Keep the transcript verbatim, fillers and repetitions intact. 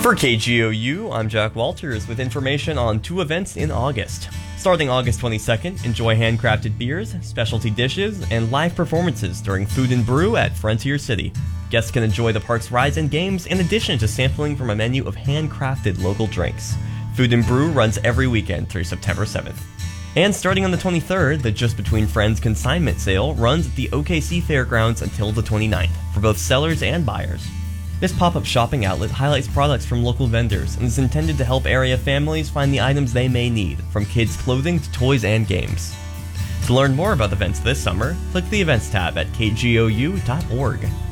For K G O U, I'm Jack Walters with information on two events in August. Starting August twenty-second, enjoy handcrafted beers, specialty dishes, and live performances during Food and Brew at Frontier City. Guests can enjoy the park's rides and games in addition to sampling from a menu of handcrafted local drinks. Food and Brew runs every weekend through September seventh. And starting on the twenty-third, the Just Between Friends consignment sale runs at the O K C Fairgrounds until the twenty-ninth for both sellers and buyers. This pop-up shopping outlet highlights products from local vendors and is intended to help area families find the items they may need, from kids' clothing to toys and games. To learn more about events this summer, click the Events tab at k g o u dot org.